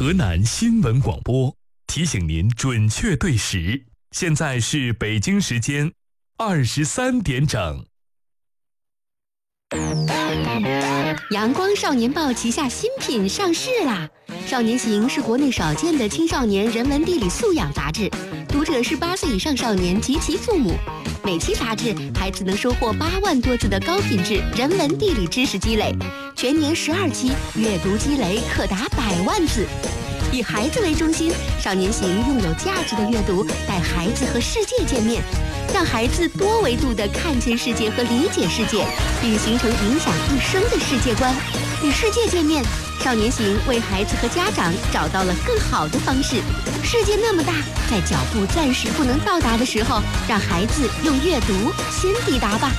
河南新闻广播提醒您准确对时，现在是北京时间23点整。 阳光少年报旗下新品上市啦！少年行是国内少见的青少年人文地理素养杂志，读者是8岁以上少年及其父母。每期杂志，孩子能收获8万多字的高品质人文地理知识积累，全年12期，阅读积累可达100万字。以孩子为中心，少年行用有价值的阅读带孩子和世界见面，让孩子多维度地看见世界和理解世界，并形成影响一生的世界观。与世界见面，少年行为孩子和家长找到了更好的方式。世界那么大，在脚步暂时不能到达的时候，让孩子用阅读先抵达吧。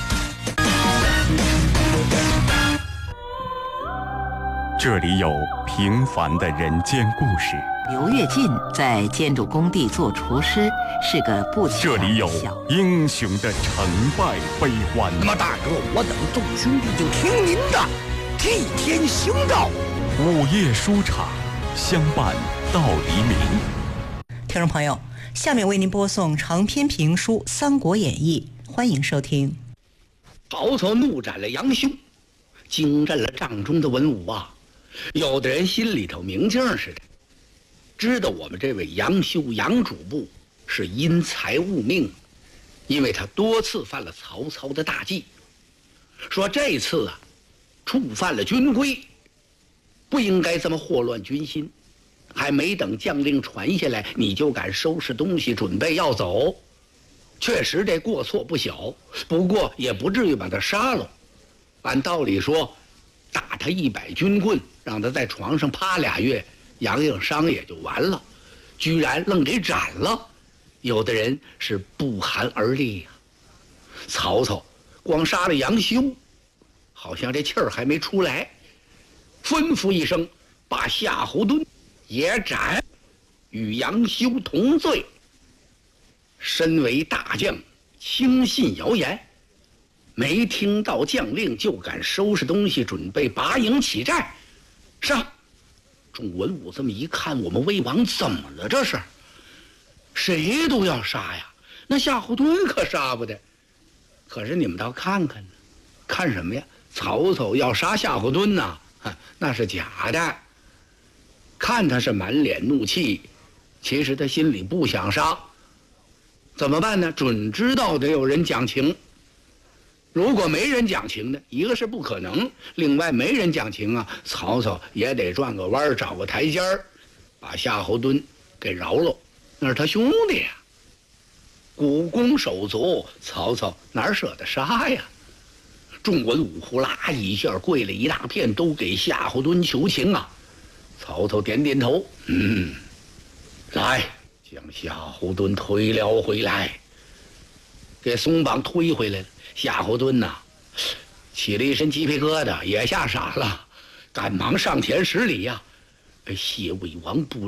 这里有平凡的人间故事。 刘跃进在建筑工地做厨师，是个不起眼的小。 这里有英雄的成败悲欢。 那么大哥，我等众兄弟就听您的，替天行道。 午夜书场，相伴到黎明。 听众朋友，下面为您播送长篇评书《三国演义》，欢迎收听。 曹操怒斩了杨修，惊震了帐中的文武啊！有的人心里头明镜似的，知道我们这位杨修杨主簿是因财误命，因为他多次犯了曹操的大忌，说这次啊触犯了军规，不应该这么祸乱军心，还没等将令传下来，你就敢收拾东西准备要走，确实这过错不小，不过也不至于把他杀了。按道理说，打他100军棍，让他在床上趴2月，养养伤也就完了，居然愣给斩了。有的人是不寒而栗呀。曹操光杀了杨修，好像这气儿还没出来，吩咐一声，把夏侯惇也斩，与杨修同罪。身为大将，轻信谣言，没听到将令就敢收拾东西准备拔营起寨。上！众文武这么一看，我们魏王怎么了？这是谁都要杀呀，那夏侯惇可杀不得。可是你们倒看看呢，看什么呀？曹操要杀夏侯惇呐，那是假的。看他是满脸怒气，其实他心里不想杀。怎么办呢？准知道得有人讲情。如果没人讲情的，一个是不可能，另外没人讲情啊，曹操也得转个弯，找个台阶儿，把夏侯惇给饶了，那是他兄弟呀。股肱手足，曹操哪舍得杀呀？众文武呼啦一下跪了一大片，都给夏侯惇求情啊。曹操点点头，来，将夏侯惇推了回来。给松绑推回来了。夏侯惇呐，起了一身鸡皮疙瘩，也吓傻了，赶忙上前施礼呀。谢魏王不